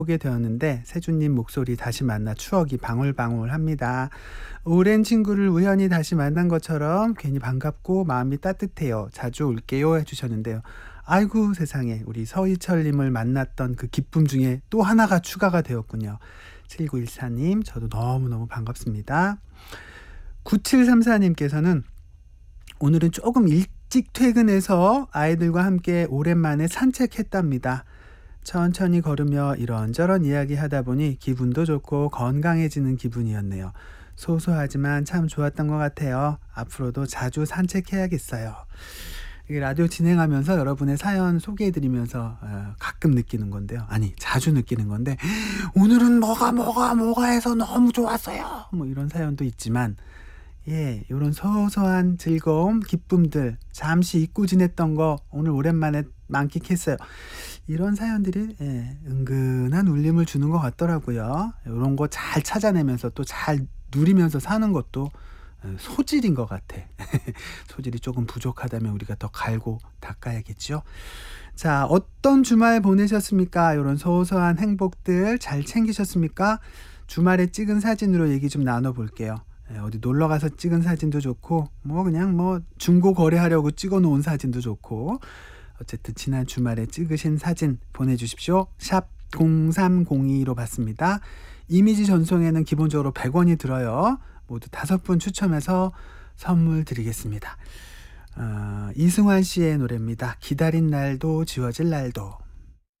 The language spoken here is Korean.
보게 되었는데 세준님 목소리 다시 만나 추억이 방울방울합니다. 오랜 친구를 우연히 다시 만난 것처럼 괜히 반갑고 마음이 따뜻해요. 자주 올게요 해주셨는데요. 아이고 세상에 우리 서희철님을 만났던 그 기쁨 중에 또 하나가 추가가 되었군요. 7914님 저도 너무너무 반갑습니다. 9734님께서는 오늘은 조금 일찍 퇴근해서 아이들과 함께 오랜만에 산책했답니다. 천천히 걸으며 이런저런 이야기하다 보니 기분도 좋고 건강해지는 기분이었네요. 소소하지만 참 좋았던 것 같아요. 앞으로도 자주 산책해야겠어요. 이게 라디오 진행하면서 여러분의 사연 소개해드리면서 가끔 느끼는 건데요. 아니 자주 느끼는 건데 오늘은 뭐가 해서 너무 좋았어요. 뭐 이런 사연도 있지만 이런 소소한 즐거움, 기쁨들 잠시 잊고 지냈던 거 오늘 오랜만에 만끽했어요. 이런 사연들이 은근한 울림을 주는 것 같더라고요. 이런 거 잘 찾아내면서 또 잘 누리면서 사는 것도 소질인 것 같아. 소질이 조금 부족하다면 우리가 더 갈고 닦아야겠죠. 자, 어떤 주말 보내셨습니까? 이런 소소한 행복들 잘 챙기셨습니까? 주말에 찍은 사진으로 얘기 좀 나눠볼게요. 어디 놀러가서 찍은 사진도 좋고 그냥 중고 거래하려고 찍어놓은 사진도 좋고 어쨌든 지난 주말에 찍으신 사진 보내주십시오. 샵 0302로 받습니다. 이미지 전송에는 기본적으로 100원이 들어요. 모두 5분 추첨해서 선물 드리겠습니다. 이승환 씨의 노래입니다. 기다린 날도 지워질 날도.